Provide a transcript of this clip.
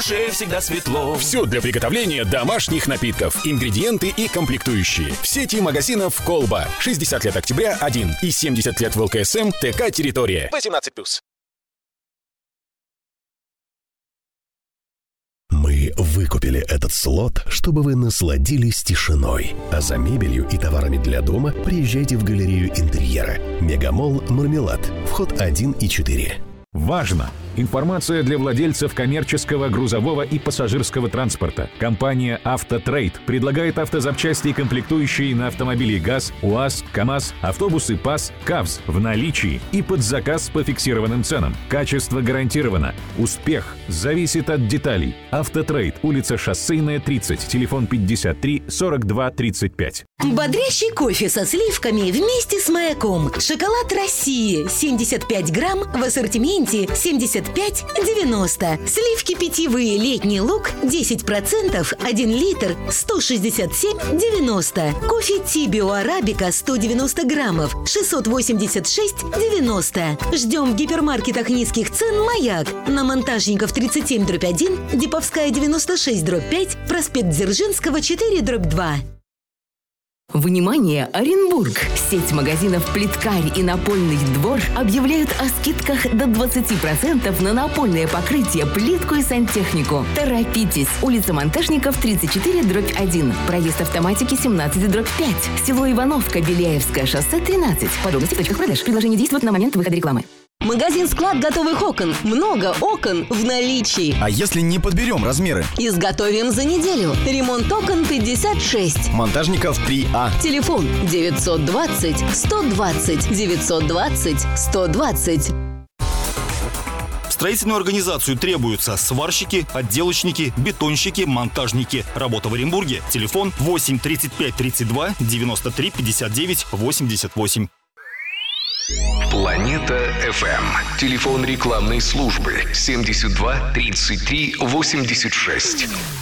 душе всегда светло. Все для приготовления домашних напитков. Ингредиенты и комплектующие. В сети магазинов «Колба». 60 лет октября 1 и 70 лет в ЛКСМ ТК «Территория». 18+. Мы выкупили этот слот, чтобы вы насладились тишиной. А за мебелью и товарами для дома приезжайте в галерею интерьера. Мегамолл «Мармелад». Вход 1 и 4. Важно! Информация для владельцев коммерческого, грузового и пассажирского транспорта. Компания «Автотрейд» предлагает автозапчасти и комплектующие на автомобили ГАЗ, УАЗ, КАМАЗ, автобусы ПАЗ, КАВЗ в наличии и под заказ по фиксированным ценам. Качество гарантировано. Успех зависит от деталей. «Автотрейд», улица Шоссейная, 30, телефон 53 42 35. Бодрящий кофе со сливками вместе с маяком. Шоколад России 75 грамм в ассортименте 75,90. Сливки питьевые «Летний луг» 10%, 1 литр 167,90. Кофе Тибио Арабика 190 граммов 686,90. Ждем в гипермаркетах низких цен «Маяк». На Монтажников 37/1, Диповская 96/5, проспект Дзержинского 4/2. Внимание, Оренбург! Сеть магазинов «Плиткарь» и «Напольный двор» объявляют о скидках до 20% на напольное покрытие, плитку и сантехнику. Торопитесь! Улица Монтажников, 34/1. Проезд автоматики 17/5. Село Ивановка, Беляевское шоссе, 13. Подробности в точках продаж. Предложение действует на момент выхода рекламы. Магазин-склад готовых окон. Много окон в наличии. А если не подберем размеры? Изготовим за неделю. Ремонт окон 56. Монтажников 3А. Телефон 920 120 920 120. В строительную организацию требуются сварщики, отделочники, бетонщики, монтажники. Работа в Оренбурге. Телефон 8 35 32 93 59 88. Планета FM. Телефон рекламной службы 72 33 86.